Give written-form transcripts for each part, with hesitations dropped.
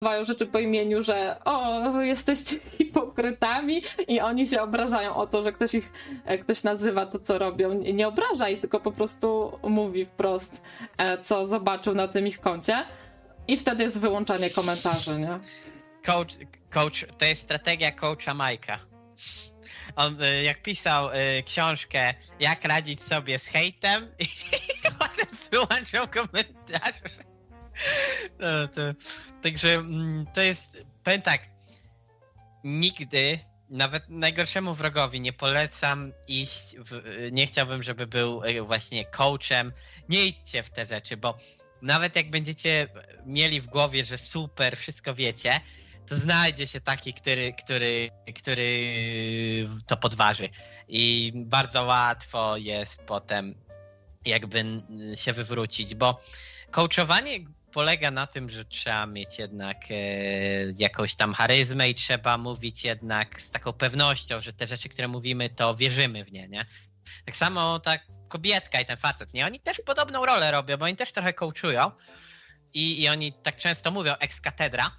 nazywają rzeczy po imieniu, że jesteście hipokrytami i oni się obrażają o to, że ktoś nazywa to, co robią. Nie obraża ich, tylko po prostu mówi wprost, co zobaczył na tym ich koncie i wtedy jest wyłączanie komentarzy, nie? Coach, to jest strategia coacha Majka. On jak pisał książkę Jak radzić sobie z hejtem i potem wyłączał komentarze. Także to jest, powiem tak, nigdy, nawet najgorszemu wrogowi nie polecam iść, nie chciałbym, żeby był właśnie coachem. Nie idźcie w te rzeczy, bo nawet jak będziecie mieli w głowie, że super, wszystko wiecie, to znajdzie się taki, który to podważy. I bardzo łatwo jest potem jakby się wywrócić, bo coachowanie polega na tym, że trzeba mieć jednak jakąś tam charyzmę i trzeba mówić jednak z taką pewnością, że te rzeczy, które mówimy, to wierzymy w nie? Tak samo ta kobietka i ten facet, nie? Oni też podobną rolę robią, bo oni też trochę coachują i oni tak często mówią ex cathedra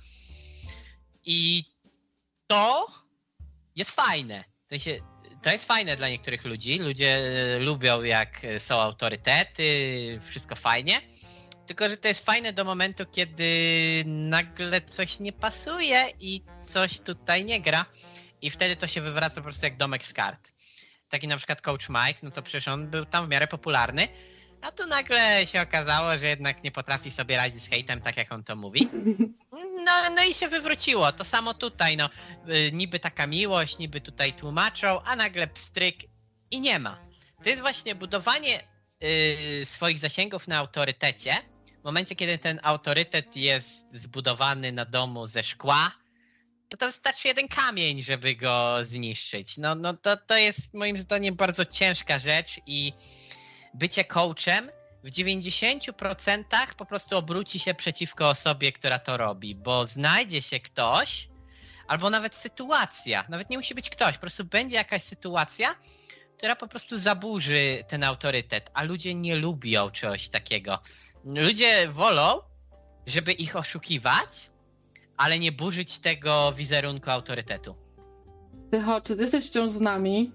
i to jest fajne. W sensie, to jest fajne dla niektórych ludzi. Ludzie lubią, jak są autorytety, wszystko fajnie. Tylko że to jest fajne do momentu, kiedy nagle coś nie pasuje i coś tutaj nie gra i wtedy to się wywraca po prostu jak domek z kart. Taki na przykład Coach Mike, no to przecież on był tam w miarę popularny, a tu nagle się okazało, że jednak nie potrafi sobie radzić z hejtem tak jak on to mówi. No i się wywróciło. To samo tutaj, niby taka miłość, niby tutaj tłumaczą, a nagle pstryk i nie ma. To jest właśnie budowanie swoich zasięgów na autorytecie. W momencie, kiedy ten autorytet jest zbudowany na domu ze szkła, to wystarczy jeden kamień, żeby go zniszczyć. To jest moim zdaniem bardzo ciężka rzecz i bycie coachem w 90% po prostu obróci się przeciwko osobie, która to robi, bo znajdzie się ktoś, albo nawet sytuacja, nawet nie musi być ktoś, po prostu będzie jakaś sytuacja, która po prostu zaburzy ten autorytet, a ludzie nie lubią czegoś takiego. Ludzie wolą, żeby ich oszukiwać, ale nie burzyć tego wizerunku autorytetu. Tycho, czy ty jesteś wciąż z nami?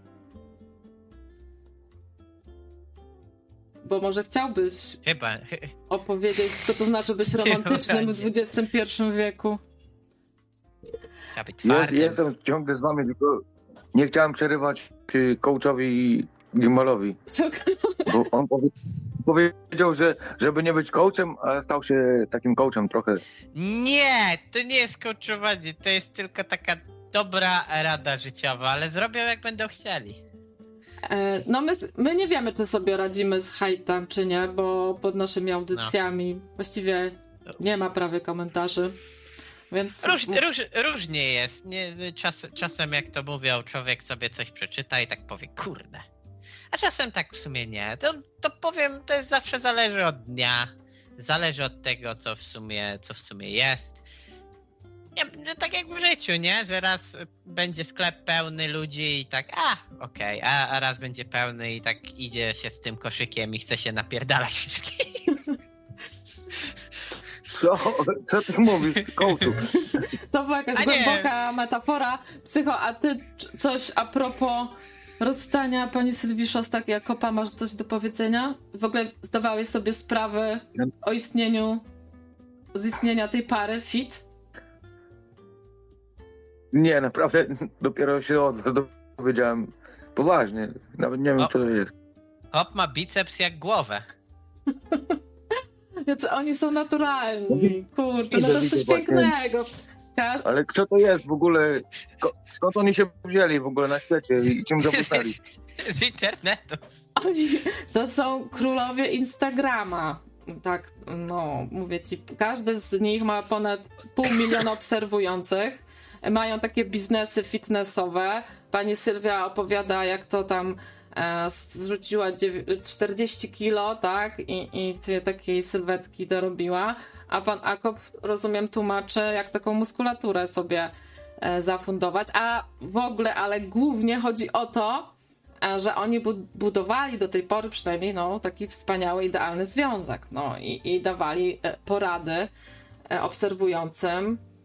Bo może chciałbyś Chyba. opowiedzieć, co to znaczy być romantycznym w XXI wieku. Trzeba być twardym. Jestem ciągle z wami, tylko nie chciałem przerywać coachowi Gimbalowi. Bo on powiedział, że żeby nie być coachem, a stał się takim coachem trochę. Nie, to nie jest coachowanie, to jest tylko taka dobra rada życiowa, ale zrobią jak będą chcieli. No my nie wiemy, czy sobie radzimy z hejtem, czy nie, bo pod naszymi audycjami właściwie nie ma prawie komentarzy. Więc... Różnie jest. Czasem jak to mówią, człowiek sobie coś przeczyta i tak powie, kurde. A czasem tak w sumie nie. To powiem, to jest zawsze zależy od dnia. Zależy od tego, co w sumie jest. Nie, tak jak w życiu, nie? Że raz będzie sklep pełny ludzi i tak, okej, a raz będzie pełny i tak idzie się z tym koszykiem i chce się napierdalać wszystkim. Co ty mówisz, coachu? To była jakaś głęboka metafora. Psycho, a ty coś a propos rozstania pani Sylwii Szostak i Jakoba, masz coś do powiedzenia? W ogóle zdawałeś sobie sprawę o istnienia tej pary fit? Nie, naprawdę dopiero się od was dowiedziałem. Poważnie, nawet nie wiem, co to jest. Hop ma biceps jak głowę. Jacy oni są naturalni. Kurczę, to jest coś pięknego. Ale kto to jest w ogóle? Skąd oni się wzięli w ogóle na świecie i czym zapytali? Z internetu. To są królowie Instagrama. Tak, mówię ci, każdy z nich ma ponad 500 000 obserwujących. Mają takie biznesy fitnessowe. Pani Sylwia opowiada, jak to tam zrzuciła 40 kilo, tak? I takiej sylwetki dorobiła. A pan Jakob, rozumiem, tłumaczy, jak taką muskulaturę sobie zafundować. A w ogóle, ale głównie chodzi o to, że oni budowali do tej pory przynajmniej taki wspaniały, idealny związek. I dawali porady obserwującym,